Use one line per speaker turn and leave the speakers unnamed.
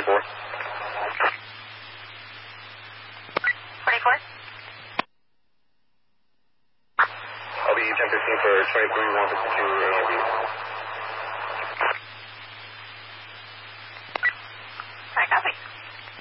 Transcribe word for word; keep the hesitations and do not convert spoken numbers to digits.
twenty-four.
twenty-four.
I'll be ten fifteen for twenty-three, one fifty-two, A M B.